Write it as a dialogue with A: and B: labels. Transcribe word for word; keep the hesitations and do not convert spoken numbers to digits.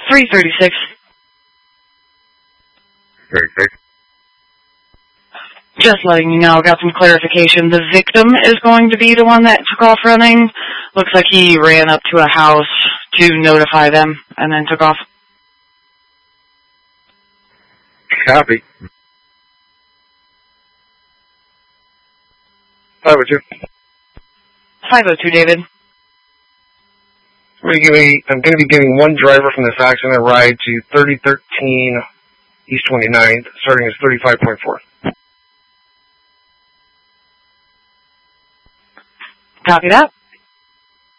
A: three thirty-six.
B: thirty-six.
A: Just letting you know, got some clarification. The victim is going to be the one that took off running. Looks like he ran up to a house to notify them and then took off.
B: Copy. five oh two.
A: five oh two, David.
C: I'm going to be giving one driver from this accident a ride to thirty thirteen East twenty-ninth, starting as thirty-five point four.
A: Copy that.